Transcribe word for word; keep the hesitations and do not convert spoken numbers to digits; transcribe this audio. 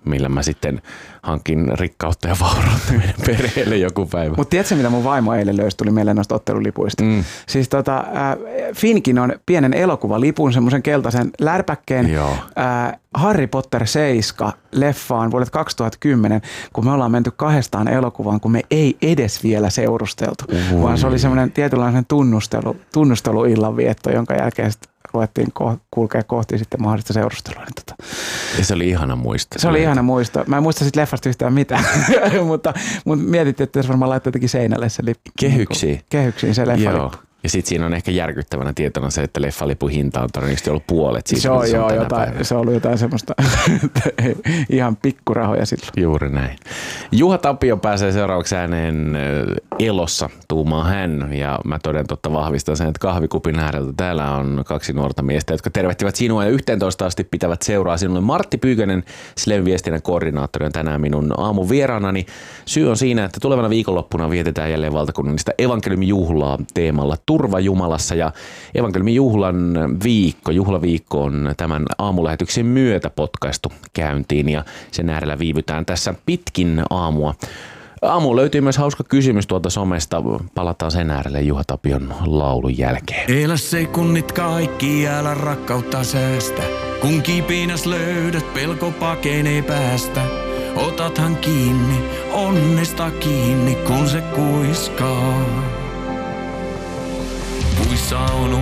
millä mä sitten hankin rikkautta ja vaurautta meidän perheelle joku päivä. Mutta tiedätkö, mitä mun vaimo eilen löysi, tuli mieleen noista ottelulipuista? Mm. Siis tota, äh, Finkin on pienen elokuvalipun, semmoisen keltaisen lärpäkkeen. Joo. Äh, Harry Potter seitsemän leffaan vuodet kaksituhattakymmenen, kun me ollaan menty kahdestaan elokuvaan, kun me ei edes vielä seurusteltu, Ui. vaan se oli semmoinen tietynlainen tunnustelu, tunnusteluillan vietto, jonka jälkeen sitten ruvettiin ko- kulkea kohti sitten mahdollista seurustelua. Niin tota. Ja se oli ihana muisto. Se oli ihana muisto. Mä en muista sitten leffasta yhtään mitään, mutta, mutta mietittiin, että jos varmaan laittaa jotenkin seinälle se lippu. Kehyksiin. Kehyksiin se leffalippu. Ja sitten siinä on ehkä järkyttävänä tietona se, että leffalipun hinta on todennäköisesti ollut puolet siitä. Se on, joo, on jotain, se on ollut jotain semmoista ihan pikkurahoja silloin. Juuri näin. Juha Tapio pääsee seuraavaksi ääneen Elossa, tuumaa hän. Ja mä toden totta vahvistan sen, että kahvikupin ääreltä täällä on kaksi nuorta miestä, jotka tervehtivät sinua ja yhteentoista asti pitävät seuraa sinulle. Martti Pyykönen, Slen viestinnän koordinaattori, on tänään minun aamun vieraanani. Syy on siinä, että tulevana viikonloppuna vietetään jälleen valtakunnallista evankeliumijuhlaa teemalla Turva Jumalassa, ja evankeliumin juhlan viikko, juhlaviikko on tämän aamulähetyksen myötä potkaistu käyntiin, ja sen äärellä viivytään tässä pitkin aamua. Aamu löytyy myös hauska kysymys tuolta somesta. Palataan sen äärelle Juha Tapion laulun jälkeen. Elä sekunnit kaikki, älä rakkautta säästä. Kun kipinas löydät, pelko pakenee päästä. Otathan kiinni, onnesta kiinni, kun se kuiskaa. Puissa on